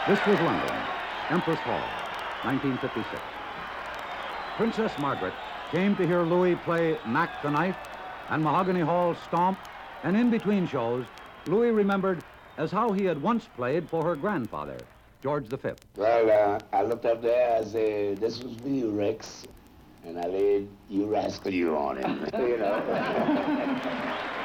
This was London, Empress Hall, 1956. Princess Margaret came to hear Louis play Mac the Knife and Mahogany Hall Stomp, and in between shows, Louis remembered as how he had once played for her grandfather, George V. Well, I looked up there, I said, this was for you, Rex, and I laid you rascal you on him, you know.